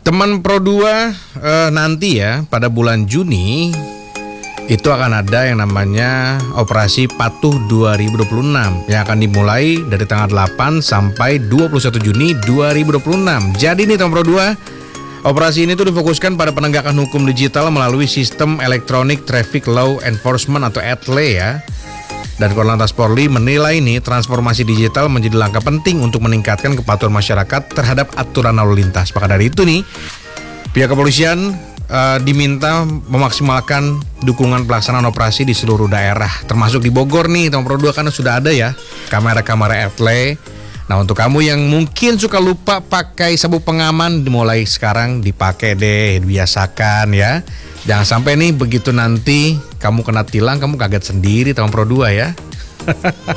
Teman Pro 2, nanti ya pada bulan Juni itu akan ada yang namanya Operasi Patuh 2026 yang akan dimulai dari tanggal 8 sampai 21 Juni 2026. Jadi nih teman Pro 2, operasi ini tuh difokuskan pada penegakan hukum digital melalui sistem Electronic Traffic Law Enforcement atau ETLE ya. Dan Korlantas Polri menilai ini transformasi digital menjadi langkah penting untuk meningkatkan kepatuhan masyarakat terhadap aturan lalu lintas. Maka dari itu nih, pihak kepolisian diminta memaksimalkan dukungan pelaksanaan operasi di seluruh daerah, termasuk di Bogor nih, teman Pro 2, karena sudah ada ya kamera-kamera ETLE. Nah, untuk kamu yang mungkin suka lupa pakai sabuk pengaman, mulai sekarang dipakai deh, dibiasakan ya. Jangan sampai nih begitu nanti kamu kena tilang, kamu kaget sendiri teman Pro 2 ya.